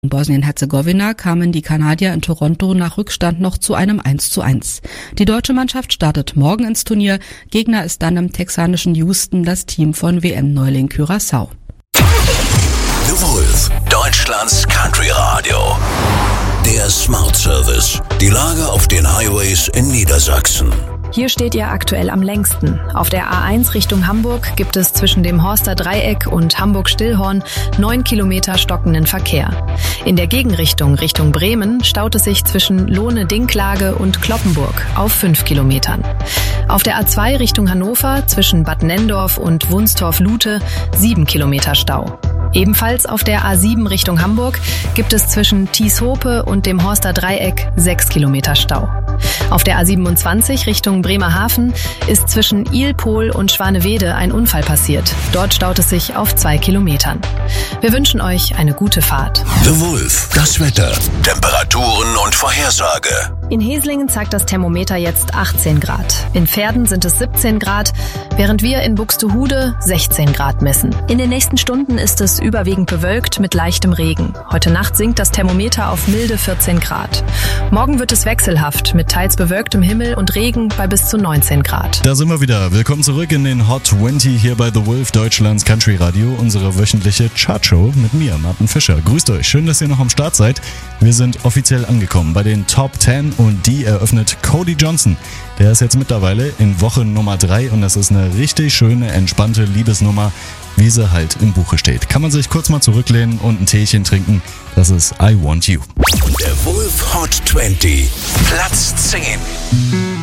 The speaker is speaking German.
In Bosnien-Herzegowina kamen die Kanadier in Toronto nach Rückstand noch zu einem 1:1. Die deutsche Mannschaft startet morgen ins Turnier. Gegner ist dann im texanischen Houston das Team von WM-Neuling Curaçao. The Wolf, Deutschlands Country-Radio. Der Smart Service. Die Lage auf den Highways in Niedersachsen. Hier steht ihr aktuell am längsten. Auf der A1 Richtung Hamburg gibt es zwischen dem Horster Dreieck und Hamburg-Stillhorn 9 Kilometer stockenden Verkehr. In der Gegenrichtung Richtung Bremen staut es sich zwischen Lohne-Dinklage und Cloppenburg auf 5 Kilometern. Auf der A2 Richtung Hannover zwischen Bad Nenndorf und Wunstorf-Lute 7 Kilometer Stau. Ebenfalls auf der A7 Richtung Hamburg gibt es zwischen Thieshope und dem Horster Dreieck 6 Kilometer Stau. Auf der A27 Richtung Bremerhaven ist zwischen Ilpol und Schwanewede ein Unfall passiert. Dort staut es sich auf 2 Kilometern. Wir wünschen euch eine gute Fahrt. The Wolf, das Wetter, Temperaturen und Vorhersage. In Heslingen zeigt das Thermometer jetzt 18 Grad. In Verden sind es 17 Grad, während wir in Buxtehude 16 Grad messen. In den nächsten Stunden ist es überwiegend bewölkt mit leichtem Regen. Heute Nacht sinkt das Thermometer auf milde 14 Grad. Morgen wird es wechselhaft mit teils bewölktem Himmel und Regen bei bis zu 19 Grad. Da sind wir wieder. Willkommen zurück in den Hot 20 hier bei The Wolf, Deutschlands Country Radio, unsere wöchentliche Chartshow mit mir, Martin Fischer. Grüßt euch, schön, dass ihr noch am Start seid. Wir sind offiziell angekommen bei den Top 10 und die eröffnet Cody Johnson. Der ist jetzt mittlerweile in Woche Nummer 3 und das ist eine richtig schöne, entspannte Liebesnummer, wie sie halt im Buche steht. Kann man sich kurz mal zurücklehnen und ein Teechen trinken. Das ist I Want You. Der Wolf Hot 20, Platz 10.